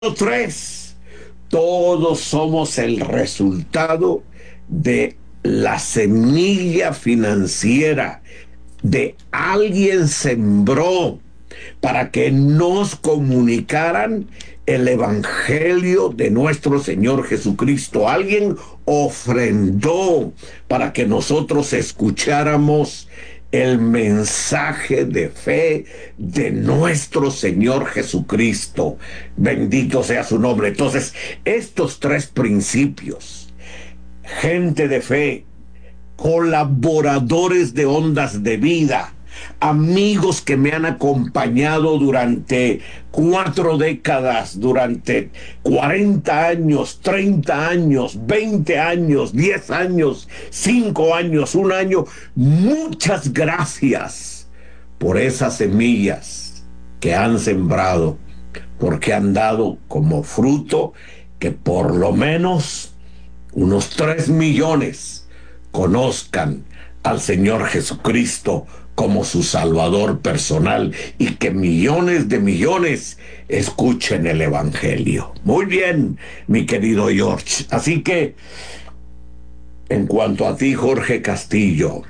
tres, todos somos el resultado de la semilla financiera de alguien sembró para que nos comunicaran el evangelio de nuestro Señor Jesucristo. Alguien ofrendó para que nosotros escucháramos el mensaje de fe de nuestro Señor Jesucristo. Bendito sea su nombre. Entonces, estos tres principios, gente de fe, colaboradores de Ondas de Vida, amigos que me han acompañado durante 4 décadas, durante 40 años, 30 años, 20 años, 10 años, 5 años, 1 año. Muchas gracias por esas semillas que han sembrado, porque han dado como fruto que por lo menos unos 3 millones conozcan al Señor Jesucristo como su Salvador personal y que millones de millones escuchen el Evangelio. Muy bien, mi querido George. Así que, en cuanto a ti, Jorge Castillo,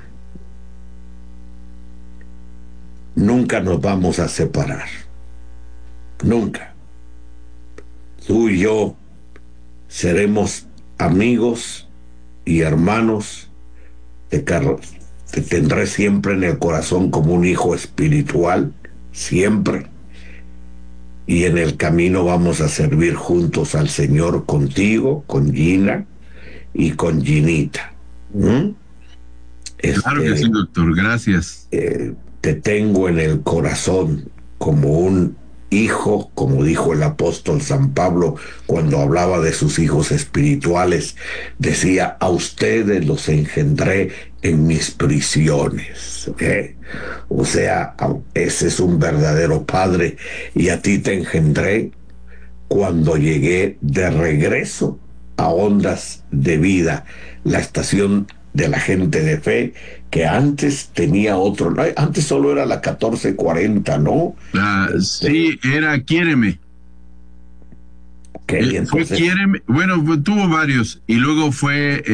nunca nos vamos a separar. Nunca. Tú y yo seremos amigos y hermanos. Te tendré siempre en el corazón como un hijo espiritual, siempre. Y en el camino vamos a servir juntos al Señor contigo, con Gina y con Ginita. Claro que sí, doctor, gracias. Te tengo en el corazón como un hijo, como dijo el apóstol San Pablo cuando hablaba de sus hijos espirituales, decía: a ustedes los engendré en mis prisiones. O sea, ese es un verdadero padre, y a ti te engendré cuando llegué de regreso a Ondas de Vida, la estación de la gente de fe, que antes tenía otro, antes solo era la 1440, ¿no? Sí, era Quiéreme. Ok, Fue entonces, Quiéreme, bueno, tuvo varios, y luego fue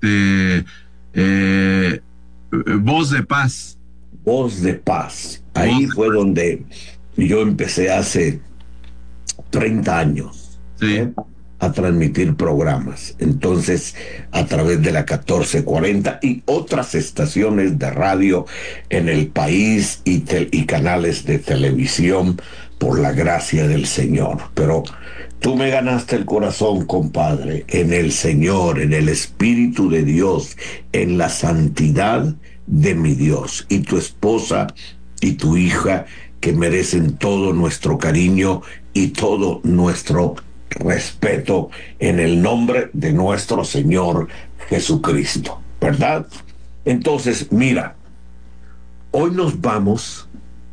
eh, Voz de Paz. Voz de Paz. Voz Ahí de fue Paz, donde yo empecé hace 30 años, sí. a transmitir programas. Entonces, a través de la 1440 y otras estaciones de radio en el país y canales de televisión, por la gracia del Señor. Pero tú me ganaste el corazón, compadre, en el Señor, en el Espíritu de Dios, en la santidad de mi Dios. Y tu esposa y tu hija, que merecen todo nuestro cariño y todo nuestro respeto, en el nombre de nuestro Señor Jesucristo, ¿verdad? Entonces, mira, hoy nos vamos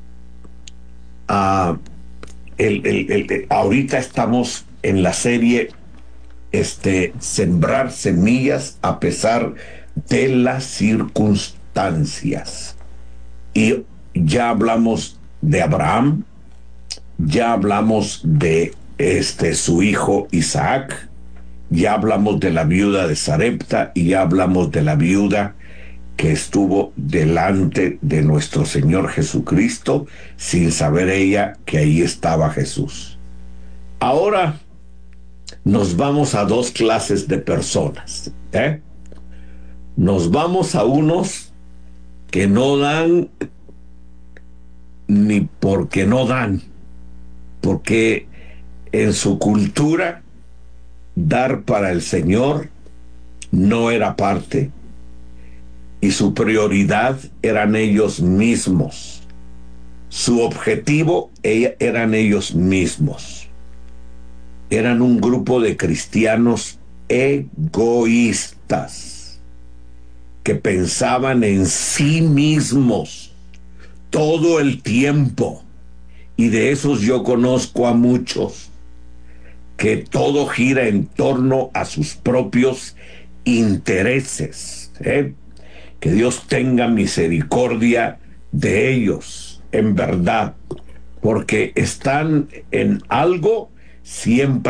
a ahorita estamos en la serie Sembrar semillas a pesar de las circunstancias. Y ya hablamos de Abraham, ya hablamos de su hijo Isaac, ya hablamos de la viuda de Sarepta y ya hablamos de la viuda que estuvo delante de nuestro Señor Jesucristo sin saber ella que ahí estaba Jesús. Ahora nos vamos a dos clases de personas. Nos vamos a unos que no dan ni porque no dan, porque en su cultura dar para el Señor no era parte, y su prioridad eran ellos mismos. Su objetivo eran ellos mismos. Eran un grupo de cristianos egoístas que pensaban en sí mismos todo el tiempo. Y de esos yo conozco a muchos, que todo gira en torno a sus propios intereses. Que Dios tenga misericordia de ellos, en verdad, porque están en algo siempre